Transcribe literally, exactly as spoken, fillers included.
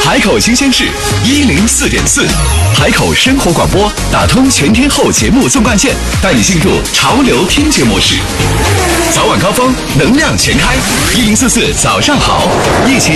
海口新鲜事一零四点四，海口生活广播打通全天候节目纵贯线，带你进入潮流听觉模式。早晚高峰，能量全开，一零四四早上好，一起